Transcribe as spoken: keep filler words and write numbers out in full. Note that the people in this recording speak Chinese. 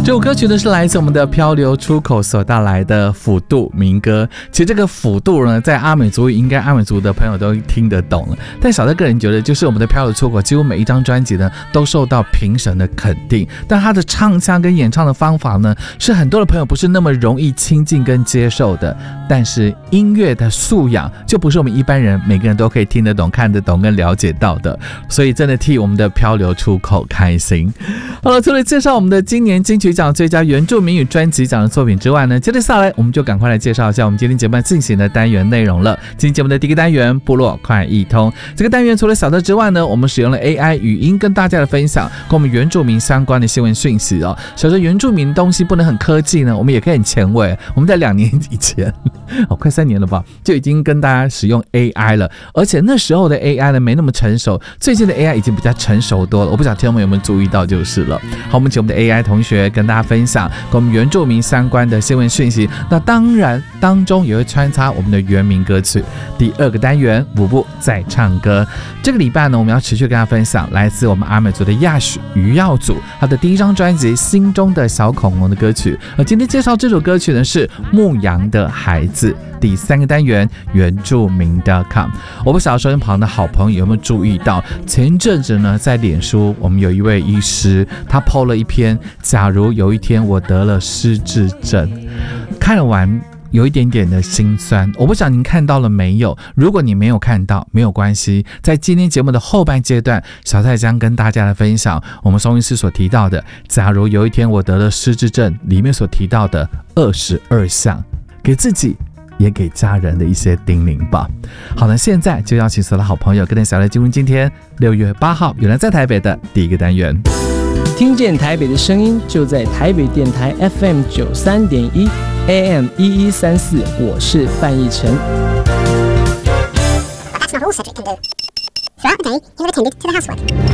这首歌曲呢是来自我们的漂流出口所带来的辅度民歌。其实这个辅度呢，在阿美族语应该阿美族的朋友都听得懂了。但小的个人觉得，就是我们的漂流出口，几乎每一张专辑呢都受到评审的肯定。但他的唱腔跟演唱的方法呢，是很多的朋友不是那么容易亲近跟接受的。但是音乐的素养就不是我们一般人每个人都可以听得懂、看得懂跟了解到的。所以真的替我们的漂流出口开心。好了，除了介绍我们的今年金曲奖最佳原住民语专辑奖的作品之外呢，接着下来我们就赶快来介绍一下我们今天节目进行的单元内容了。今天节目的第一个单元部落快易通，这个单元除了小的之外呢，我们使用了 A I 语音跟大家的分享跟我们原住民相关的新闻讯息哦。小的原住民东西不能很科技呢，我们也可以很前卫。我们在两年以前哦，快三年了吧，就已经跟大家使用 A I 了，而且那时候的 A I 呢没那么成熟，最近的 A I 已经比较成熟多了。我不晓得听众们有没有注意到就是了。好，我们请我们的 A I 同学跟大家分享跟我们原住民相关的新闻讯息，那当然当中也会穿插我们的原民歌曲。第二个单元舞步在唱歌，这个礼拜呢我们要持续跟大家分享来自我们阿美族的亚许余耀祖他的第一张专辑《心中的小恐龙》的歌曲。而今天介绍这首歌曲呢是牧羊的孩子。第三个单元原住民 .com， 我不晓得收音旁的好朋友有没有注意到，前一阵子呢在脸书我们有一位医师，他 po 了一篇假如有一天我得了失智症，看了完有一点点的心酸。我不晓得您看到了没有，如果你没有看到没有关系，在今天节目的后半阶段，小蔡将跟大家来分享我们松医师所提到的假如有一天我得了失智症里面所提到的二十二项给自己也给家人的一些叮咛吧。好了，现在就邀请所有的好朋友跟着小赖进入今天六月八号原来在台北的第一个单元。 听见台北的声音，就在台北电台 F M 九三点一 A M 一一三四，我是范逸臣。 That's not all Cedric can do. Throughout the day, he would attend to the housework.